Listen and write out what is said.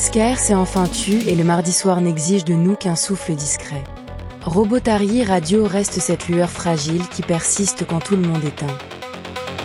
Skaer s'est enfin tu et le mardi soir n'exige de nous qu'un souffle discret. Robotari Radio reste cette lueur fragile qui persiste quand tout le monde éteint.